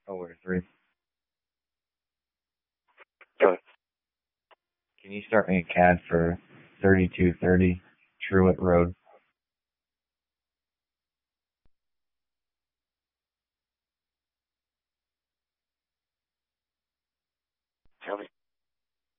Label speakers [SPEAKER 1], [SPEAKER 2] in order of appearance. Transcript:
[SPEAKER 1] Over 3.
[SPEAKER 2] Go.
[SPEAKER 1] Can you start me a CAD for 3230 Truett Road?